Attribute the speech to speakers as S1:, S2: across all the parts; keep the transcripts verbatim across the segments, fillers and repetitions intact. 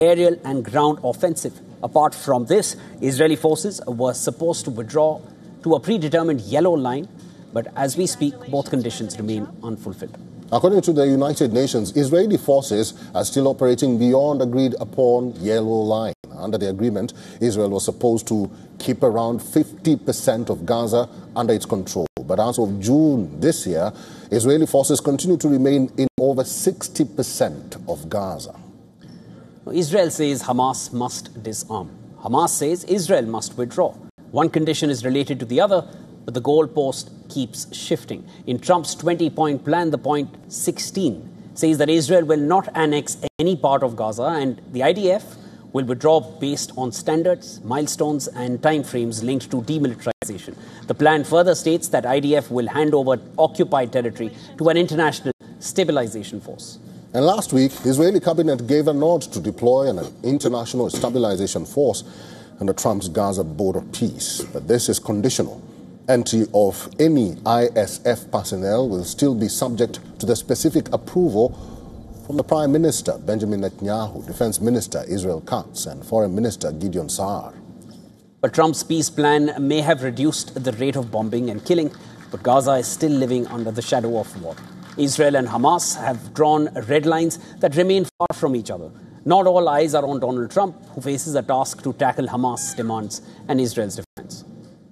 S1: aerial and ground offensive. Apart from this, Israeli forces were supposed to withdraw to a predetermined yellow line, but as we speak, both conditions remain unfulfilled.
S2: According to the United Nations, Israeli forces are still operating beyond agreed upon yellow line. Under the agreement, Israel was supposed to keep around fifty percent of Gaza under its control. But as of June this year, Israeli forces continue to remain in over sixty percent of Gaza.
S1: Israel says Hamas must disarm. Hamas says Israel must withdraw. One condition is related to the other, but the goalpost keeps shifting. In Trump's twenty-point plan, the point sixteen says that Israel will not annex any part of Gaza and the I D F will withdraw based on standards, milestones and timeframes linked to demilitarization. The plan further states that I D F will hand over occupied territory to an international stabilization force.
S2: And last week, the Israeli cabinet gave a nod to deploy an international stabilization force under Trump's Gaza border peace. But this is conditional. Entry of any I S F personnel will still be subject to the specific approval from the Prime Minister, Benjamin Netanyahu, Defense Minister, Israel Katz, and Foreign Minister, Gideon Saar.
S1: But Trump's peace plan may have reduced the rate of bombing and killing, but Gaza is still living under the shadow of war. Israel and Hamas have drawn red lines that remain far from each other. Not all eyes are on Donald Trump, who faces a task to tackle Hamas' demands and Israel's defense.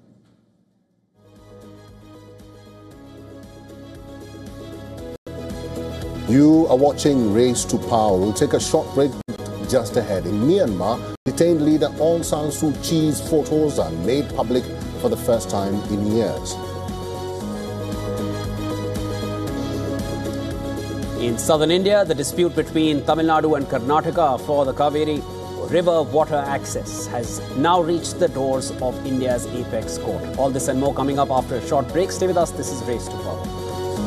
S2: You are watching Race to Power. We'll take a short break just ahead. In Myanmar, detained leader Aung San Suu Kyi's photos are made public for the first time in years.
S1: In southern India, the dispute between Tamil Nadu and Karnataka for the Kaveri River water access has now reached the doors of India's apex court. All this and more coming up after a short break. Stay with us. This is Race to Power.